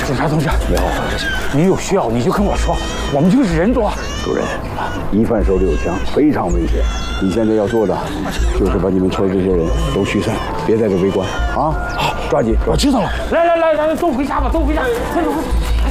警察同志， 你好， 你有需要你就跟我说，我们就是人多。 主任，疑犯手里有枪，非常危险。你现在要做的就是把你们村这些人都驱散，别在这围观啊！好，抓紧， 我知道了。来，都回家吧，都回家，快走快走。